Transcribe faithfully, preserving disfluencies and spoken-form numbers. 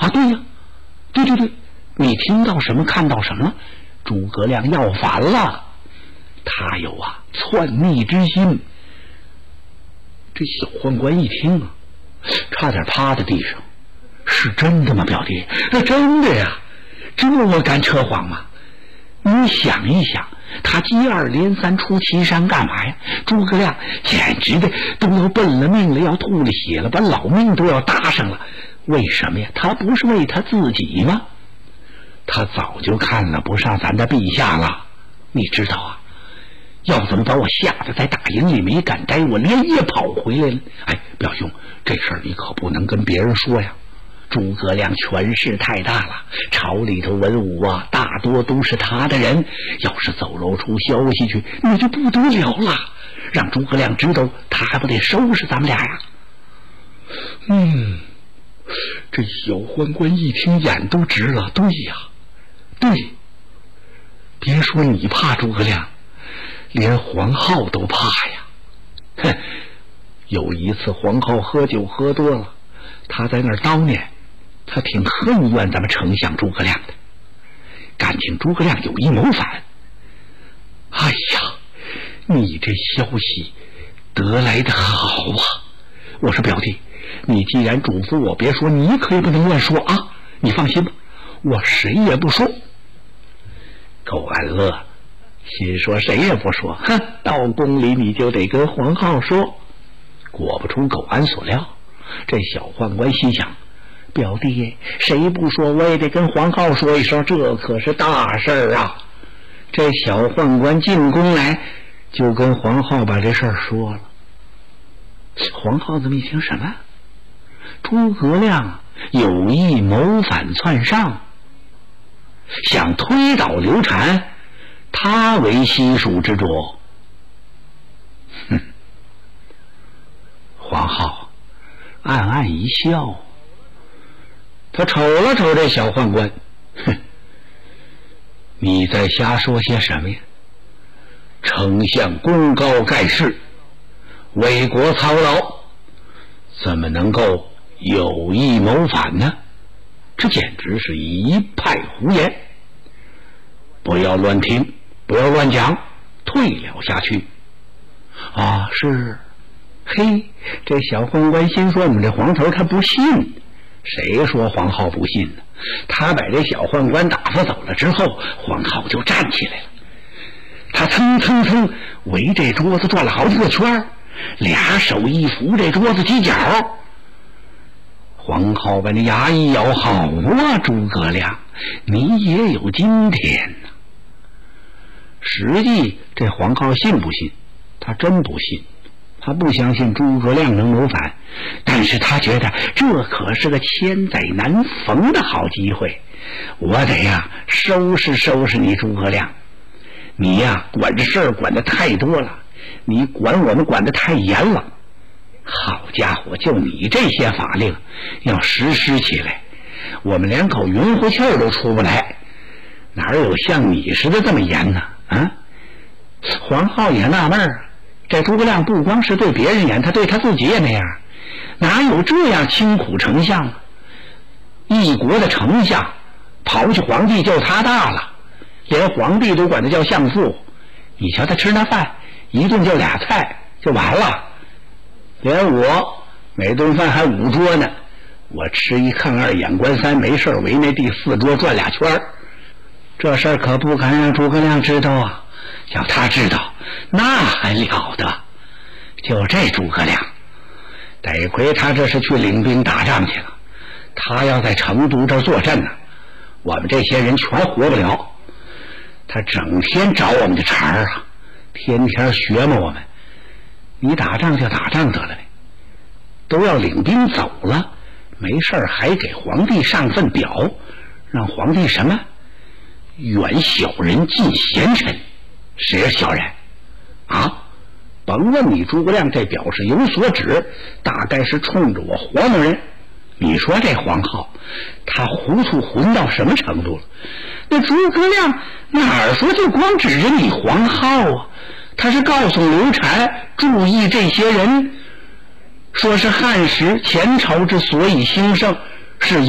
对呀，对对对，你听到什么看到什么了？诸葛亮要反了，他有啊篡逆之心。这小宦官一听啊，差点趴在地上。是真的吗，表弟？那真的呀，这我敢扯谎吗？你想一想，他接二连三出祁山干嘛呀？诸葛亮简直的都要奔了命了，要吐了血了，把老命都要搭上了。为什么呀？他不是为他自己吗？他早就看了不上咱的陛下了。你知道啊，要怎么把我吓得在大营里没敢待，我连夜跑回来了。哎，表兄，这事儿你可不能跟别人说呀。诸葛亮权势太大了，朝里头文武啊，大多都是他的人。要是走漏出消息去，那就不得了了。让诸葛亮知道，他还不得收拾咱们俩呀？嗯，这小宦官一听，眼都直了。对呀，对，别说你怕诸葛亮，连黄浩都怕呀。哼，有一次黄浩喝酒喝多了，他在那儿叨念。他挺恨怨咱们丞相诸葛亮的，感情诸葛亮有意谋反。哎呀，你这消息得来的好啊！我说表弟，你既然嘱咐我别说，你可也不能乱说啊！你放心吧，我谁也不说。苟安乐心说谁也不说，哼，到宫里你就得跟黄浩说。果不出苟安所料，这小宦官心想，表弟，谁不说我也得跟黄浩说一声，这可是大事儿啊！这小宦官进宫来，就跟黄浩把这事儿说了。黄浩这么一听，什么？诸葛亮有意谋反篡上，想推倒刘禅，他为西蜀之主。哼！黄浩暗暗一笑。他瞅了瞅这小宦官，哼，你在瞎说些什么呀？丞相功高盖世，为国操劳，怎么能够有意谋反呢？这简直是一派胡言！不要乱听，不要乱讲，退了下去。啊，是，嘿，这小宦官心说，我们这黄头他不信。谁说黄浩不信呢？他把这小宦官打发走了之后，黄浩就站起来了。他蹭蹭蹭围这桌子转了好几个圈，俩手一扶这桌子犄角。黄浩把那牙一咬，好啊，诸葛亮，你也有今天呢。实际这黄浩信不信？他真不信。他不相信诸葛亮能谋反，但是他觉得这可是个千载难逢的好机会，我得呀收拾收拾你诸葛亮。你呀管这事儿管得太多了，你管我们管得太严了。好家伙，就你这些法令要实施起来，我们连口云乎气儿都出不来，哪有像你似的这么严呢？啊！黄浩也纳闷儿。这诸葛亮不光是对别人严，他对他自己也那样，哪有这样清苦丞相啊？一国的丞相，刨去皇帝就他大了，连皇帝都管他叫相父。你瞧他吃那饭，一顿就俩菜就完了，连我每顿饭还五桌呢，我吃一看二眼观三，没事围那第四桌转俩圈儿。这事儿可不敢让诸葛亮知道啊！要他知道，那还了得！就这诸葛亮，得亏他这是去领兵打仗去了。他要在成都这儿坐镇呢，我们这些人全活不了。他整天找我们的茬儿啊，天天学嘛我们。你打仗就打仗得了呗，都要领兵走了，没事儿还给皇帝上份表，让皇帝什么？远小人近贤臣。谁是小人啊？甭问你诸葛亮这表是有所指，大概是冲着我黄某人。你说这黄浩他糊涂混到什么程度了？那诸葛亮哪儿说就光指着你黄浩啊？他是告诉刘禅注意这些人，说是汉时前朝之所以兴盛，是